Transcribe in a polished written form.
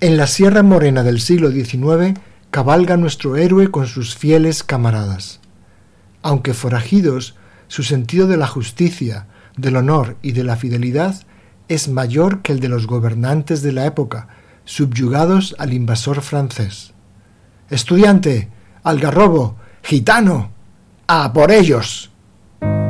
En la Sierra Morena del siglo XIX cabalga nuestro héroe con sus fieles camaradas. Aunque forajidos, su sentido de la justicia, del honor y de la fidelidad es mayor que el de los gobernantes de la época, subyugados al invasor francés. «Estudiante, algarrobo, gitano, ¡a por ellos!».